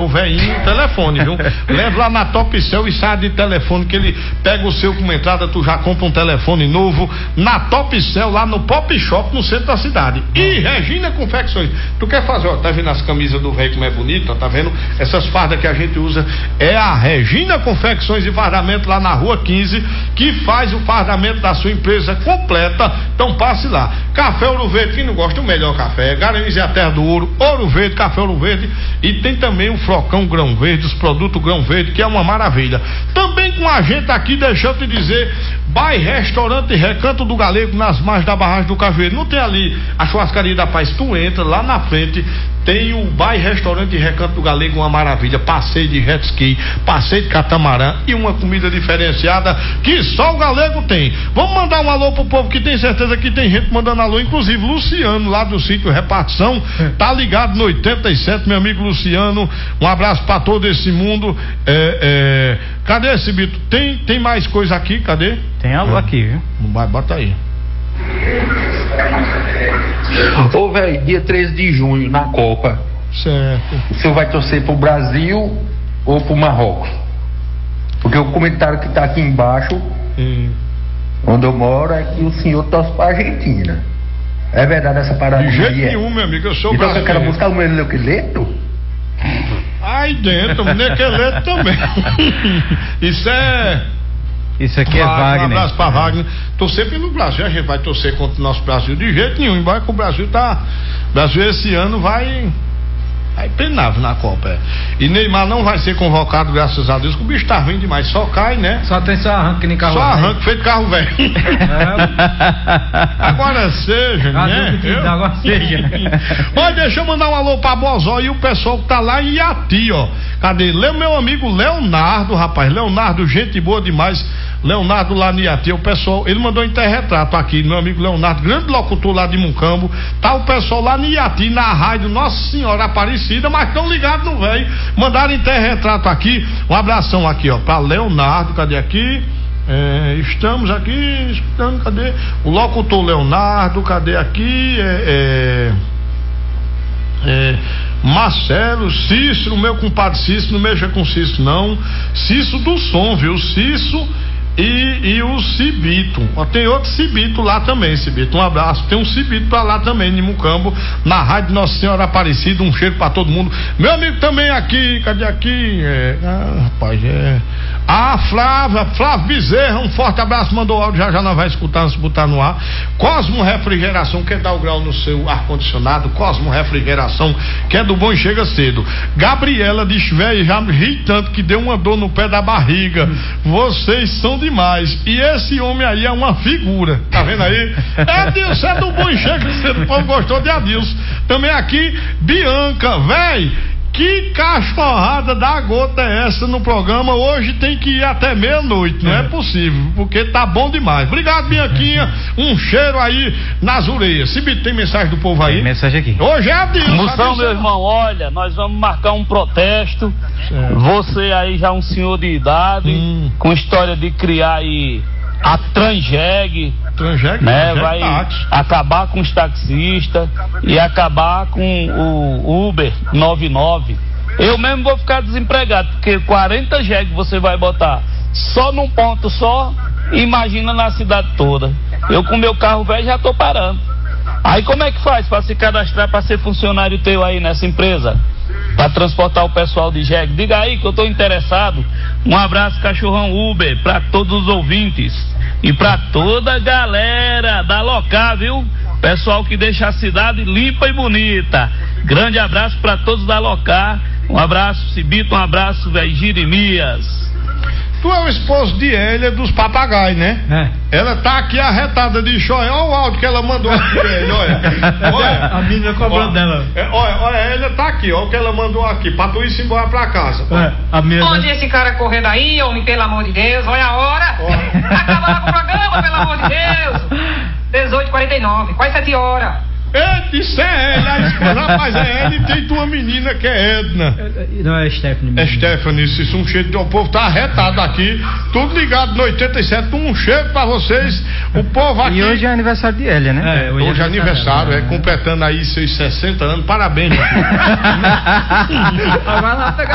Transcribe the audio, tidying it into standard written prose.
o velhinho o telefone, viu? Leva lá na Top Cell e sai de telefone, que ele pega o seu como entrada, tu já compra um telefone novo na Top Cell, lá no Pop Shop, no centro da cidade. E Regina Confecções, tu quer fazer, ó, tá vendo as camisas do velho como é bonito, ó, tá vendo? Essas fardas que a gente usa, é a Regina Confecções e Fardamento lá na Rua 15, que faz o fardamento da sua empresa completa. Então passe lá. Café Ouro Verde, quem não gosta, o melhor café. Garanhuns é a terra do ouro, Ouro Verde, Café Ouro Verde. E tem também o Flocão Grão Verde, os produtos Grão Verde, que é uma maravilha. Também com a gente aqui, deixa eu te dizer, Bai Restaurante Recanto do Galego, nas margens da barragem do Cajueiro. Não tem ali a churrascaria da Paz? Tu entra lá na frente, tem o Bai Restaurante Recanto do Galego, uma maravilha. Passeio de jet ski, passeio de catamarã e uma comida diferenciada que só o Galego tem. Vamos mandar um alô pro povo, que tem certeza que tem gente mandando alô, inclusive Luciano, lá do sítio Repartição, tá ligado no 87, meu amigo Luciano. Um abraço pra todo esse mundo. Cadê esse Bito? Tem mais coisa aqui? Cadê? Tem algo aqui, viu? Bota aí. Ô, velho, dia 13 de junho, na Copa. Certo. O senhor vai torcer pro Brasil ou pro Marrocos? Porque o comentário que tá aqui embaixo, onde eu moro, é que o senhor torce pra Argentina. É verdade essa parada aí? De jeito nenhum, meu amigo, eu sou então brasileiro. Então você quer buscar o meu Neuqueleto? Aí dentro, o Neuqueleto também. Isso aqui é Wagner. Um abraço pra Wagner. Torcer pelo Brasil, a gente vai torcer contra o nosso Brasil de jeito nenhum, embora que o Brasil esse ano vai penava na Copa. E Neymar não vai ser convocado, graças a Deus, que o bicho tá ruim demais, só cai, né? Só tem arranque nem carro velho. Só arranque feito carro velho. Agora seja, né? Agora seja. Olha, deixa eu mandar um alô pra Bozó e o pessoal que tá lá em Iati, ó. Cadê? Meu amigo Leonardo, rapaz. Leonardo, gente boa demais. Leonardo lá no Iati, o pessoal, ele mandou um interretrato aqui, meu amigo Leonardo, grande locutor lá de Mucambo. Tá o pessoal lá no Iati, na rádio Nossa Senhora Aparecida, mas tão ligados no velho. Mandaram interretrato aqui. Um abração aqui, ó, pra Leonardo. Cadê aqui? Estamos aqui escutando, cadê? O locutor Leonardo, cadê aqui? Marcelo, Cícero, meu compadre Cícero, não mexa com Cícero não. Cícero do som, viu? Cícero e o Cibito. Ó, tem outro Cibito lá também, Cibito. Um abraço. Tem um Cibito pra lá também, em Mucambo, na rádio Nossa Senhora Aparecida. Um cheiro pra todo mundo. Meu amigo também aqui, cadê aqui? Flávio Bezerra, um forte abraço, mandou áudio, já nós vamos escutar antes de botar no ar. Cosmo Refrigeração, quer dar o grau no seu ar-condicionado? Cosmo Refrigeração, que é do bom e chega cedo. Gabriela diz, velho, já ri tanto que deu uma dor no pé da barriga. Vocês são demais. E esse homem aí é uma figura, tá vendo aí? Adilson é do bom e chega cedo, o povo gostou de Adilson. Também aqui, Bianca, velho. Que cachorrada da gota é essa no programa? Hoje tem que ir até meia-noite, não é possível, porque tá bom demais. Obrigado, Bianquinha. Um cheiro aí nas orelhas. Se tem mensagem do povo aí? Tem mensagem aqui. Hoje é a Deus. Moção, meu irmão, olha, nós vamos marcar um protesto. Você aí já é um senhor de idade, com história de criar aí a Transjeg, né? Vai acabar com os taxistas e acabar com o Uber 99. Eu mesmo vou ficar desempregado, porque 40 jegue você vai botar só num ponto só, imagina na cidade toda. Eu com meu carro velho já tô parando. Aí como é que faz para se cadastrar para ser funcionário teu aí nessa empresa? Para transportar o pessoal de jegue? Diga aí que eu tô interessado. Um abraço, cachorrão Uber, para todos os ouvintes e para toda a galera da Locar, viu? Pessoal que deixa a cidade limpa e bonita. Grande abraço para todos da Locar. Um abraço, Cibito, um abraço, velho Jeremias. Tu é o esposo de Hélia dos papagaios, né? Ela tá aqui arretada de chóia. Olha o áudio que ela mandou aqui, velho. Olha. A menina cobrando dela. Olha, ela tá aqui, olha o que ela mandou aqui, pra tu ir embora pra casa. Onde esse cara correndo aí, homem, pelo amor de Deus? Olha a hora. Acaba lá com o programa, pelo amor de Deus. 18h49, quase 7 horas. Isso é Hélia, a esposa, rapaz, é Hélia e tem tua menina que é Edna. Não, é Stephanie mesmo. É Stephanie, isso um cheiro, o povo tá arretado aqui, tudo ligado no 87, um cheiro pra vocês, o povo aqui. E hoje é aniversário de Hélia, né? Hoje é aniversário, completando aí seus 60 anos, parabéns. Vai lá pegar